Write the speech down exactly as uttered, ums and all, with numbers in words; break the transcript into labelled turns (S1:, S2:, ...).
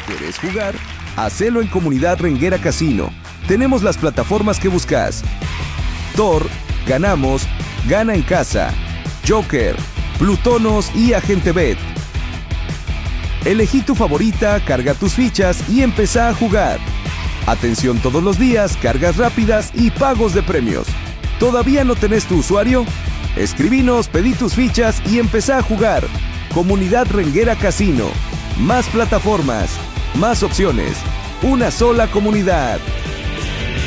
S1: ¿Querés jugar? Hacelo en Comunidad Renguera Casino. Tenemos las plataformas que buscas: Thor, Ganamos, Gana en Casa, Joker, Plutonos y Agente Bet. Elegí tu favorita, carga tus fichas y empezá a jugar. Atención todos los días, cargas rápidas y pagos de premios. ¿Todavía no tenés tu usuario? Escribinos, pedí tus fichas y empezá a jugar. Comunidad Renguera Casino. Más plataformas, más opciones. Una sola comunidad.